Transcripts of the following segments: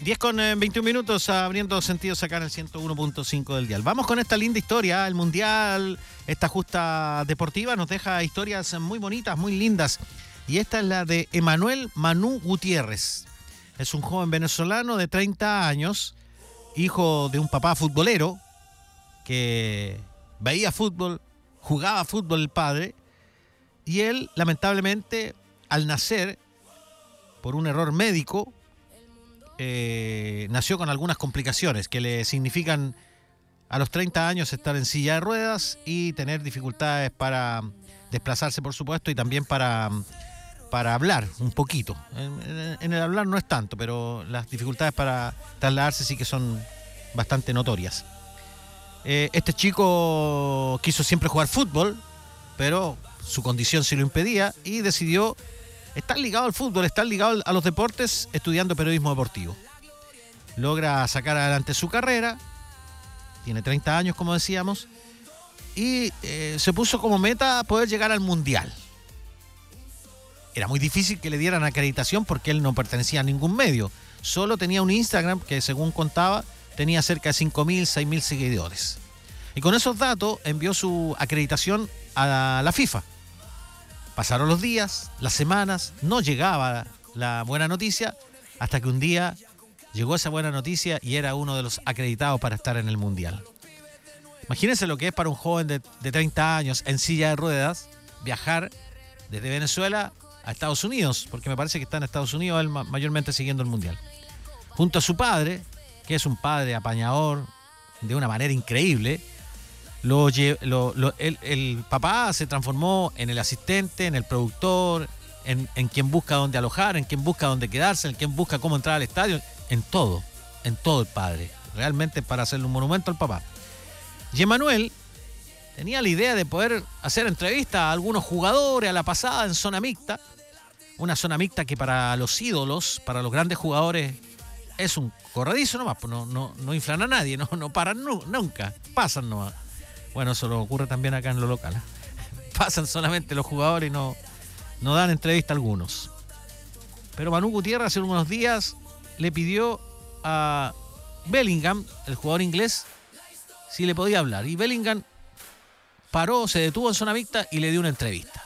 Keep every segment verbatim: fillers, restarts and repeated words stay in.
diez con veintiún minutos, abriendo sentidos acá en el ciento uno punto cinco del dial. Vamos con esta linda historia. El Mundial, esta justa deportiva, nos deja historias muy bonitas, muy lindas. Y esta es la de Emanuel Manu Gutiérrez. Es un joven venezolano de treinta años, hijo de un papá futbolero, que veía fútbol, jugaba fútbol el padre, y él, lamentablemente, al nacer, por un error médico, eh, nació con algunas complicaciones que le significan a los treinta años estar en silla de ruedas y tener dificultades para desplazarse, por supuesto, y también para, para hablar un poquito. En, en el hablar no es tanto, pero las dificultades para trasladarse sí que son bastante notorias. Eh, este chico quiso siempre jugar fútbol, pero su condición se lo impedía y decidió estar ligado al fútbol, estar ligado a los deportes, estudiando periodismo deportivo. Logra sacar adelante su carrera, tiene treinta años, como decíamos, y eh, se puso como meta poder llegar al Mundial. Era muy difícil que le dieran acreditación porque él no pertenecía a ningún medio. Solo tenía un Instagram que, según contaba, tenía cerca de cinco mil, seis mil seguidores. Y con esos datos envió su acreditación a la FIFA. Pasaron los días, las semanas, no llegaba la buena noticia, hasta que un día llegó esa buena noticia y era uno de los acreditados para estar en el Mundial. Imagínense lo que es para un joven de, de treinta años en silla de ruedas viajar desde Venezuela a Estados Unidos, porque me parece que está en Estados Unidos él mayormente siguiendo el Mundial. Junto a su padre, que es un padre apañador de una manera increíble, Lo, lo, lo, el, el papá se transformó en el asistente, en el productor, en, en quien busca dónde alojar, en quien busca dónde quedarse, en quien busca cómo entrar al estadio, en todo, en todo el padre, realmente para hacerle un monumento al papá. Y Emanuel tenía la idea de poder hacer entrevistas a algunos jugadores a la pasada en zona mixta, una zona mixta que para los ídolos, para los grandes jugadores, es un corredizo nomás, no, no, no inflan a nadie, no, no paran nu, nunca, pasan nomás. Bueno, eso lo ocurre también acá en lo local, ¿eh? Pasan solamente los jugadores y no, no dan entrevista a algunos. Pero Manu Gutiérrez hace unos días le pidió a Bellingham, el jugador inglés, si le podía hablar. Y Bellingham paró, se detuvo en zona mixta y le dio una entrevista.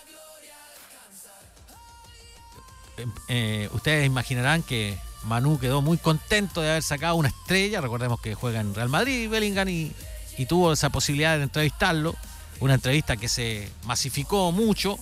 Eh, eh, ustedes imaginarán que Manu quedó muy contento de haber sacado una estrella. Recordemos que juega en Real Madrid, Bellingham, y... y tuvo esa posibilidad de entrevistarlo, una entrevista que se masificó mucho,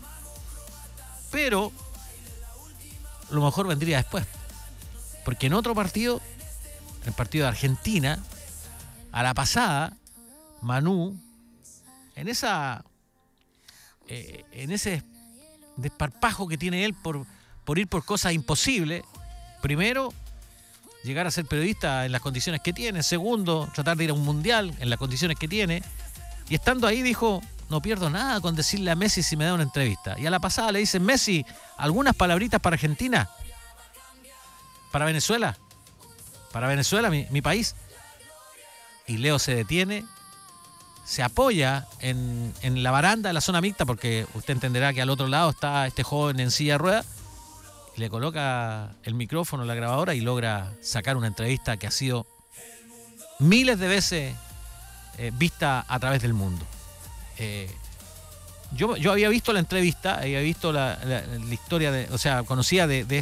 pero lo mejor vendría después, porque en otro partido, en el partido de Argentina, a la pasada, Manu, en esa eh, en ese desparpajo que tiene él por, por ir por cosas imposibles, primero, llegar a ser periodista en las condiciones que tiene. Segundo, tratar de ir a un mundial en las condiciones que tiene. Y estando ahí dijo, no pierdo nada con decirle a Messi si me da una entrevista. Y a la pasada le dicen, Messi, ¿algunas palabritas para Argentina? ¿Para Venezuela? ¿Para Venezuela, mi, mi país? Y Leo se detiene, se apoya en, en la baranda de la zona mixta, porque usted entenderá que al otro lado está este joven en silla de ruedas, le coloca el micrófono, la grabadora, y logra sacar una entrevista que ha sido miles de veces eh, vista a través del mundo. Eh, yo, yo había visto la entrevista, había visto la, la, la historia, de, o sea, conocía de, de,